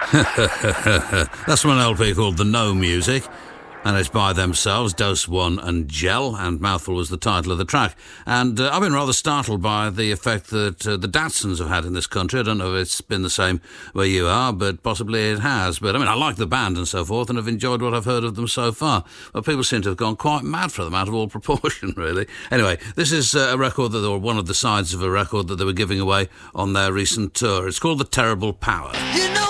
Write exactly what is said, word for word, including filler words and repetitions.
That's from an L P called The No Music, and it's by themselves, Dose One and Gel, and Mouthful was the title of the track. And uh, I've been rather startled by the effect that uh, the Datsuns have had in this country. I don't know if it's been the same where you are, but possibly it has. But I mean, I like the band and so forth, and have enjoyed what I've heard of them so far. But people seem to have gone quite mad for them, out of all proportion, really. Anyway, this is uh, a record that, or one of the sides of a record that they were giving away on their recent tour. It's called The Terrible Power. You know